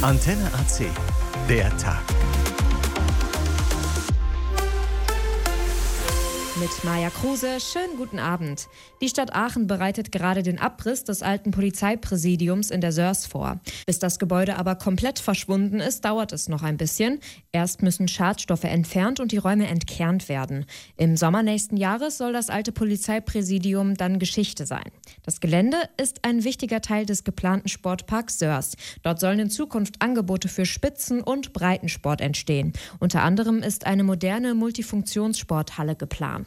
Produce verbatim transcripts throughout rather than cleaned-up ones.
Antenne A C, der Tag. Mit Maja Kruse, schönen guten Abend. Die Stadt Aachen bereitet gerade den Abriss des alten Polizeipräsidiums in der Sörs vor. Bis das Gebäude aber komplett verschwunden ist, dauert es noch ein bisschen. Erst müssen Schadstoffe entfernt und die Räume entkernt werden. Im Sommer nächsten Jahres soll das alte Polizeipräsidium dann Geschichte sein. Das Gelände ist ein wichtiger Teil des geplanten Sportparks Sörs. Dort sollen in Zukunft Angebote für Spitzen- und Breitensport entstehen. Unter anderem ist eine moderne Multifunktionssporthalle geplant.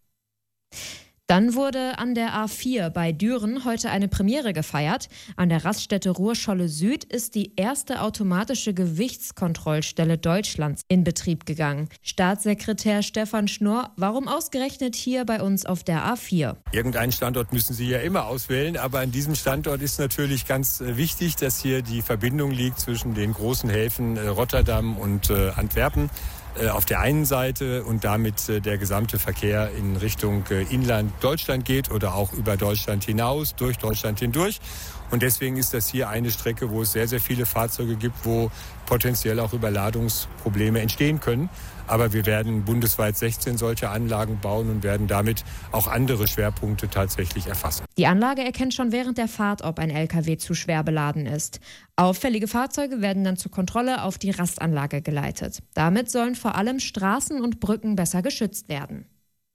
Dann wurde an der A vier bei Düren heute eine Premiere gefeiert. An der Raststätte Ruhrscholle Süd ist die erste automatische Gewichtskontrollstelle Deutschlands in Betrieb gegangen. Staatssekretär Stefan Schnorr, warum ausgerechnet hier bei uns auf der A vier? Irgendeinen Standort müssen Sie ja immer auswählen, aber an diesem Standort ist natürlich ganz wichtig, dass hier die Verbindung liegt zwischen den großen Häfen Rotterdam und Antwerpen auf der einen Seite und damit der gesamte Verkehr in Richtung Inland Deutschland geht oder auch über Deutschland hinaus, durch Deutschland hindurch. Und deswegen ist das hier eine Strecke, wo es sehr, sehr viele Fahrzeuge gibt, wo potenziell auch Überladungsprobleme entstehen können. Aber wir werden bundesweit sechzehn solche Anlagen bauen und werden damit auch andere Schwerpunkte tatsächlich erfassen. Die Anlage erkennt schon während der Fahrt, ob ein L K W zu schwer beladen ist. Auffällige Fahrzeuge werden dann zur Kontrolle auf die Rastanlage geleitet. Damit sollen vor allem Straßen und Brücken besser geschützt werden.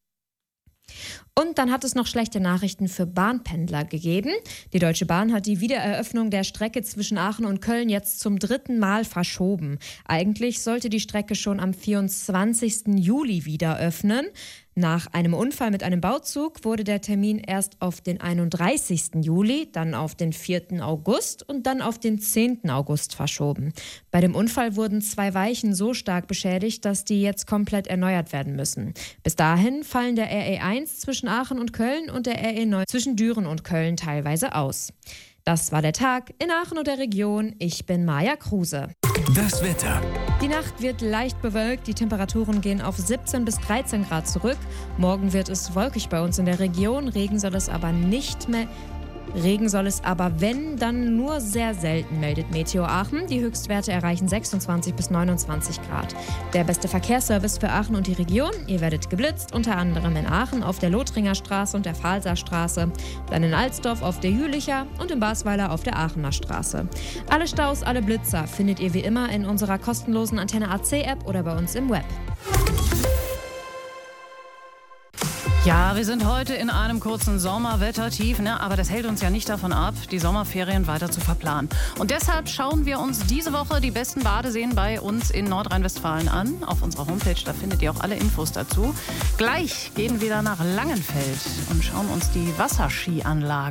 Und dann hat es noch schlechte Nachrichten für Bahnpendler gegeben. Die Deutsche Bahn hat die Wiedereröffnung der Strecke zwischen Aachen und Köln jetzt zum dritten Mal verschoben. Eigentlich sollte die Strecke schon am vierundzwanzigsten Juli wieder öffnen. Nach einem Unfall mit einem Bauzug wurde der Termin erst auf den einunddreißigsten Juli, dann auf den vierten August und dann auf den zehnten August verschoben. Bei dem Unfall wurden zwei Weichen so stark beschädigt, dass die jetzt komplett erneuert werden müssen. Bis dahin fallen der R E eins zwischen Aachen und Köln und der R E neun zwischen Düren und Köln teilweise aus. Das war der Tag in Aachen und der Region. Ich bin Maja Kruse. Das Wetter. Die Nacht wird leicht bewölkt, die Temperaturen gehen auf siebzehn bis dreizehn Grad zurück. Morgen wird es wolkig bei uns in der Region, Regen soll es aber nicht mehr... Regen soll es aber, wenn, dann nur sehr selten, meldet Meteo Aachen. Die Höchstwerte erreichen sechsundzwanzig bis neunundzwanzig Grad. Der beste Verkehrsservice für Aachen und die Region. Ihr werdet geblitzt, unter anderem in Aachen auf der Lothringer Straße und der Pfalzer Straße, dann in Alsdorf auf der Jülicher und in Basweiler auf der Aachener Straße. Alle Staus, alle Blitzer findet ihr wie immer in unserer kostenlosen Antenne A C App oder bei uns im Web. Ja, wir sind heute in einem kurzen Sommerwettertief, ne? Aber das hält uns ja nicht davon ab, die Sommerferien weiter zu verplanen. Und deshalb schauen wir uns diese Woche die besten Badeseen bei uns in Nordrhein-Westfalen an. Auf unserer Homepage, da findet ihr auch alle Infos dazu. Gleich gehen wir dann nach Langenfeld und schauen uns die Wasserskianlage